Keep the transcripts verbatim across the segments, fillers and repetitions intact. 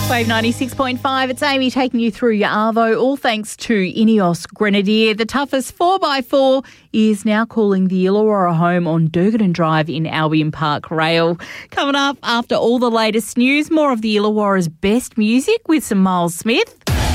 Wave ninety-six point five, it's Amy taking you through your Arvo, all thanks to Ineos Grenadier. The toughest four by four is now calling the Illawarra home on Durgadon Drive in Albion Park Rail. Coming up after all the latest news, more of the Illawarra's best music with some Miles Smith.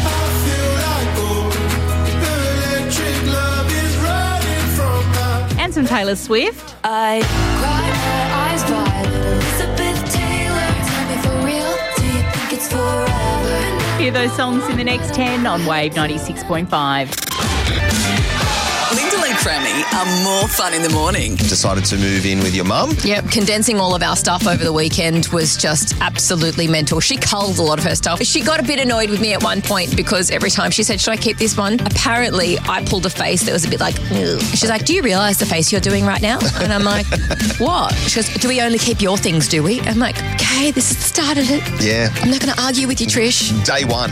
And some Taylor Swift. I cry my eyes wide. Elizabeth Taylor, tell me for real, do you think it's forever? Hear those songs in the next ten on Wave ninety-six point five. Lyndall and Crammy are more fun in the morning. Decided to move in with your mum? Yep, condensing all of our stuff over the weekend was just absolutely mental. She culled a lot of her stuff. She got a bit annoyed with me at one point because every time she said, should I keep this one? Apparently, I pulled a face that was a bit like, ugh. She's like, do you realise the face you're doing right now? And I'm like, what? She goes, do we only keep your things, do we? I'm like, okay, this is the start of it. Yeah. I'm not going to argue with you, Trish. Day one.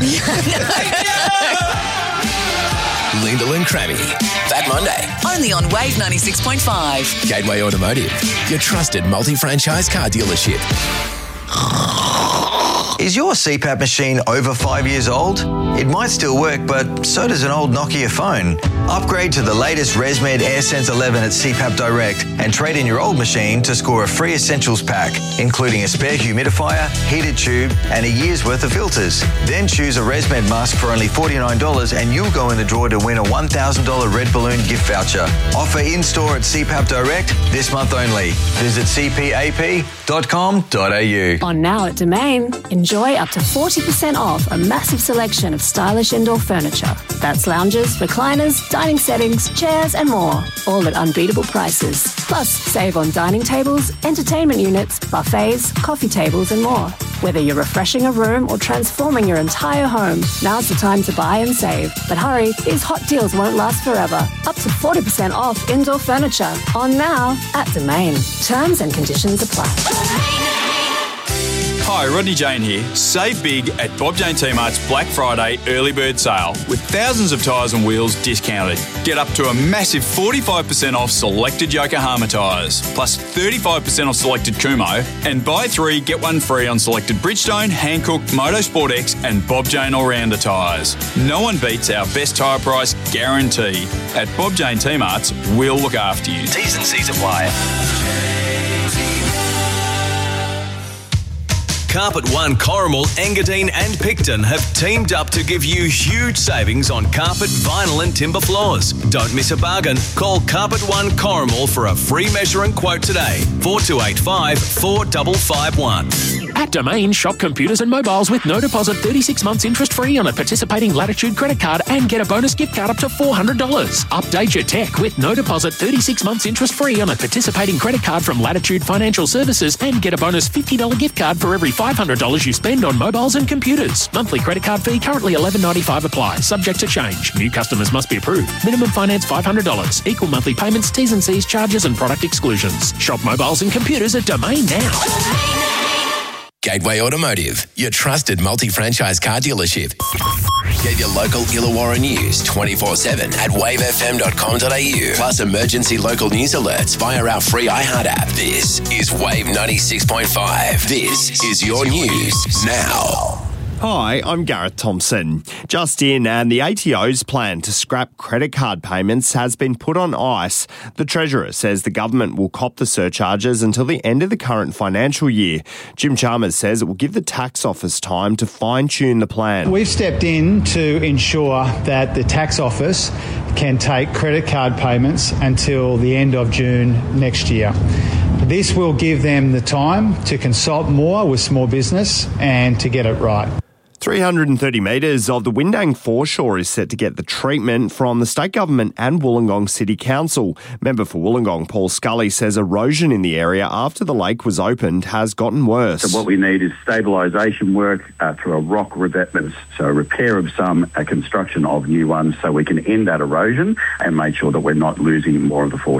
Lyndall and Crammy. That Monday. Only on Wave ninety-six point five. Gateway Automotive, your trusted multi-franchise car dealership. Is your C PAP machine over five years old? It might still work, but so does an old Nokia phone. Upgrade to the latest ResMed AirSense eleven at C PAP Direct and trade in your old machine to score a free essentials pack, including a spare humidifier, heated tube, and a year's worth of filters. Then choose a ResMed mask for only forty-nine dollars and you'll go in the draw to win a one thousand dollars Red Balloon gift voucher. Offer in-store at C PAP Direct this month only. Visit c p a p dot com dot a u. On Now at Domain, enjoy up to forty percent off a massive selection of stylish indoor furniture. That's lounges, recliners, dining settings, chairs and more, all at unbeatable prices. Plus, save on dining tables, entertainment units, buffets, coffee tables and more. Whether you're refreshing a room or transforming your entire home, now's the time to buy and save. But hurry, these hot deals won't last forever. Up to forty percent off indoor furniture. On Now at Domain. Terms and conditions apply. Hi, Rodney Jane here. Save big at Bob Jane T-Mart's Black Friday early bird sale with thousands of tyres and wheels discounted. Get up to a massive forty-five percent off selected Yokohama tyres, plus thirty-five percent off selected Kumho, and buy three, get one free on selected Bridgestone, Hankook, Motorsport X and Bob Jane All-Rounder tyres. No one beats our best tyre price guarantee. At Bob Jane T-Mart's, we'll look after you. T's and C's apply. Carpet One, Corrimal, Engadine and Picton have teamed up to give you huge savings on carpet, vinyl and timber floors. Don't miss a bargain. Call Carpet One Corrimal for a free measure and quote today. four two eight five, four five five one. At Domain, shop computers and mobiles with no deposit, thirty-six months interest-free on a participating Latitude credit card and get a bonus gift card up to four hundred dollars. Update your tech with no deposit, thirty-six months interest-free on a participating credit card from Latitude Financial Services and get a bonus fifty dollars gift card for every five hundred dollars you spend on mobiles and computers. Monthly credit card fee currently eleven ninety-five applies, subject to change. New customers must be approved. Minimum finance five hundred dollars. Equal monthly payments, T's and C's, charges and product exclusions. Shop mobiles and computers at Domain now. Gateway Automotive, your trusted multi-franchise car dealership. Get your local Illawarra news twenty-four seven at wave f m dot com dot a u. Plus emergency local news alerts via our free iHeart app. This is Wave ninety-six point five. This is your news now. Hi, I'm Gareth Thompson. Just in, and the A T O's plan to scrap credit card payments has been put on ice. The Treasurer says the government will cop the surcharges until the end of the current financial year. Jim Chalmers says it will give the tax office time to fine-tune the plan. We've stepped in to ensure that the tax office can take credit card payments until the end of June next year. This will give them the time to consult more with small business and to get it right. three hundred thirty metres of the Windang foreshore is set to get the treatment from the state government and Wollongong City Council. Member for Wollongong, Paul Scully, says erosion in the area after the lake was opened has gotten worse. So what we need is stabilisation work uh, through a rock revetment, so repair of some, a construction of new ones so we can end that erosion and make sure that we're not losing more of the foreshore.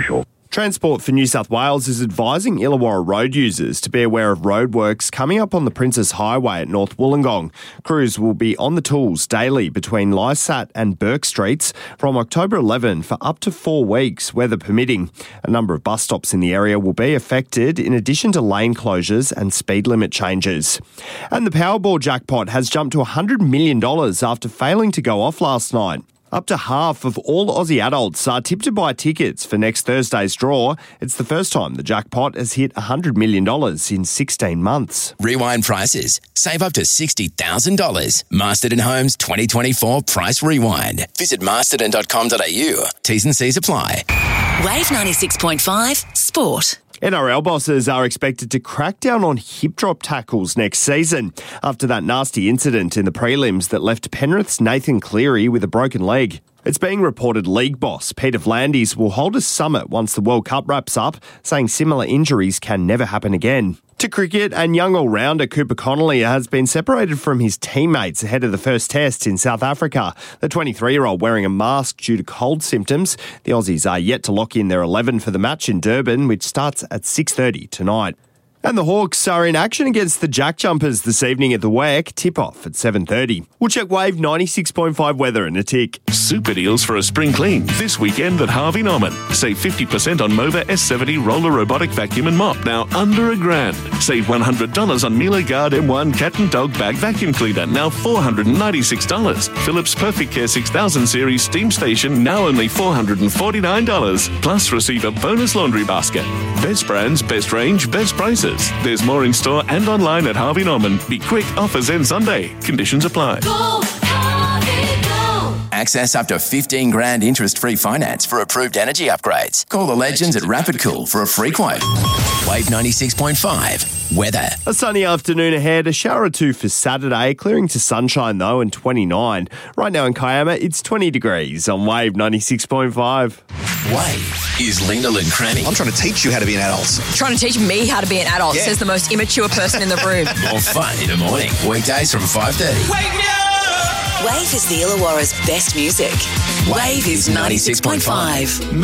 Transport for New South Wales is advising Illawarra road users to be aware of roadworks coming up on the Princess Highway at North Wollongong. Crews will be on the tools daily between Lysat and Burke Streets from October eleventh for up to four weeks, weather permitting. A number of bus stops in the area will be affected, in addition to lane closures and speed limit changes. And the Powerball jackpot has jumped to one hundred million dollars after failing to go off last night. Up to half of all Aussie adults are tipped to buy tickets for next Thursday's draw. It's the first time the jackpot has hit one hundred million dollars in sixteen months. Rewind prices. Save up to sixty thousand dollars. Masterton Homes twenty twenty-four Price Rewind. Visit masterton dot com dot a u. T's and C's apply. Wave ninety-six point five Sport. N R L bosses are expected to crack down on hip drop tackles next season after that nasty incident in the prelims that left Penrith's Nathan Cleary with a broken leg. It's being reported league boss Peter V'landys will hold a summit once the World Cup wraps up, saying similar injuries can never happen again. To cricket, and young all-rounder Cooper Connolly has been separated from his teammates ahead of the first test in South Africa. The twenty-three-year-old wearing a mask due to cold symptoms. The Aussies are yet to lock in their eleven for the match in Durban, which starts at six thirty tonight. And the Hawks are in action against the Jack Jumpers this evening at the W E C, tip-off at seven thirty. We'll check Wave ninety-six point five weather in a tick. Super deals for a spring clean this weekend at Harvey Norman. Save fifty percent on Mova S seventy roller robotic vacuum and mop, now under a grand. Save one hundred dollars on Miele Guard M one cat and dog bag vacuum cleaner, now four hundred ninety-six dollars. Philips Perfect Care six thousand series steam station, now only four hundred forty-nine dollars. Plus receive a bonus laundry basket. Best brands, best range, best prices. There's more in store and online at Harvey Norman. Be quick, offers end Sunday. Conditions apply. Go, Harvey, go. Access up to fifteen grand interest-free finance for approved energy upgrades. Call the legends at Rapid Cool for a free quote. Wave ninety-six point five. Weather. A sunny afternoon ahead, a shower or two for Saturday, clearing to sunshine though and twenty-nine. Right now in Kiama, it's twenty degrees on Wave ninety-six point five. Wave is Linda and Cranny. I'm trying to teach you how to be an adult. Trying to teach me how to be an adult, Yeah. says the most immature person in the room. More fun in the morning. Weekdays from five thirty. Wave is the Illawarra's best music. Wave is ninety-six point five.